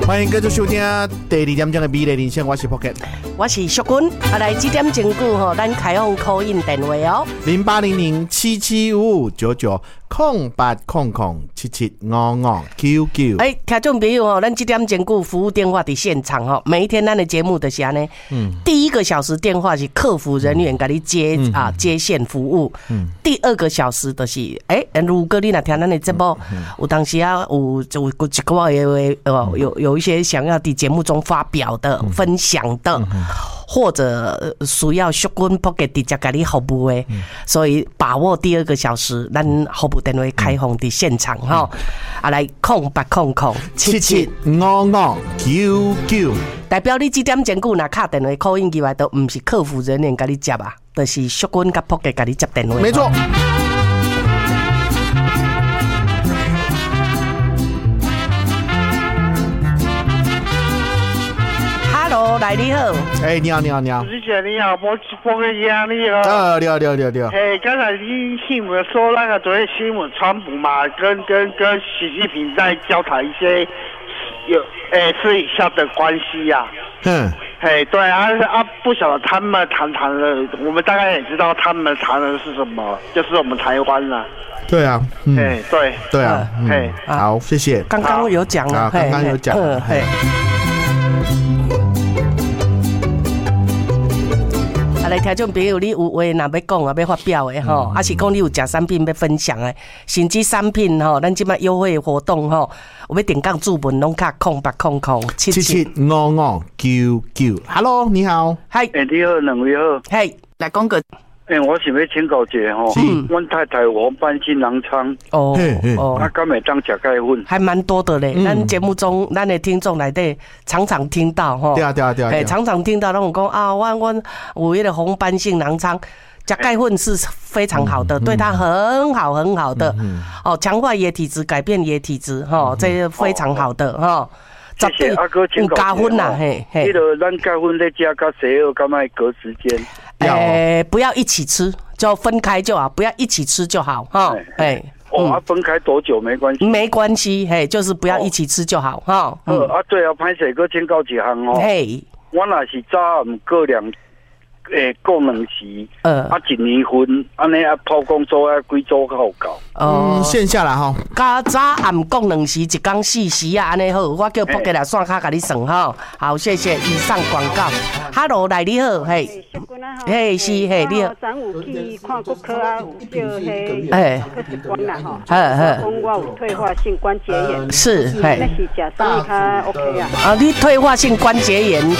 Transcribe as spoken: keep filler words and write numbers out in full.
欢迎继续收听第二点钟的美丽人生，我是 Pocket， 我是淑君。啊，来这点钟久吼，咱开放 call in 电话哦， 零八零零七七五五九九空八空空七七五五九九。 哎，听众朋友吼，咱这点钟久服务电话伫现场吼，每一天咱的节目就是安尼，嗯，第一个小时电话是客服人员给你接、嗯、啊接线服务，嗯，第二个小时就是哎、欸，如果你若听咱的节目，嗯、有当时啊有有有一个有有有有一些想要伫节目中发表的、嗯、分享的。嗯或者需要淑君 Pocket 直接给你服务的，嗯、所以把握第二个小时，咱服务电话开放伫现场哈，嗯、啊来空八空空七七五五九九， 代表你这点钟久若敲电话 call in 以外，都唔是客服人员给你接啊，就是淑君甲 Pocket 给你接电话。 没错。 来你好， 哎、欸，你好，你好，你好， 主持人你好，波波哥呀，你好， 呃，你好，你好，你好，你好。 哎，刚才听新闻说那个昨天新闻，川普嘛，跟跟跟习近平在交谈一些有哎私底下的关系呀、啊。嗯，哎，对啊啊，不晓得他们谈谈了，我们大概也知道他们谈的是什么，就是我们台湾了。 对啊，嗯， 哎，对， 对啊， 哎、 嗯，好，谢谢。 刚刚有讲了， 刚刚有讲了，嘿。 来，听众朋友，你有话若要讲啊，要发表的吼，还、嗯、是讲你有食产品要分享的，甚至产品吼，咱即摆优惠活动吼，有要点讲注文，拢卡空八空空七七五五九九。Hello， 你好， 嗨，哎，你好，两位好， 嘿，来讲个。 哎、欸，我想要请教一下吼，阮太太黄斑性狼疮哦哦， 她敢会当食钙粉？ 还蛮多的嘞。咱、嗯、节目中，咱的听众内底常常听到吼， 对啊对啊对啊， 哎，常常听到那种讲啊，我我有迄个红斑性狼疮，食钙粉是非常好的，嗯、对他很好很好的，嗯、哦，强化液体质，改变液体质，哈、哦，这个非常好的哈。哦谢谢阿哥，请加分啦，嘿嘿。 迄个咱钙粉在加甲西药，敢爱隔时间？ 诶，不要一起吃，就分开就好，不要一起吃就好，哈。哎， 哦，啊，分开多久没关系？ 没关系，嘿，就是不要一起吃就好，哈。 呃，啊，对啊，歹势，搁请教一项哦。嘿，我若是早暗各两。诶，供两时，呃，啊一年份，安尼啊抛工做啊几组较有够？ 嗯，线下啦吼， 加早暗供两时，一天四时啊，安尼好，我叫 Pocket 来算卡甲你算吼。好，谢谢。以上广告。Hello， 来你好，嘿，嘿是嘿你好。 昨有去看骨科啊，有叫迄哎，关啦吼，呵呵，讲我有退化性关节炎， 是嘿， 那是食啥物较 OK 啊？ 啊，你退化性关节炎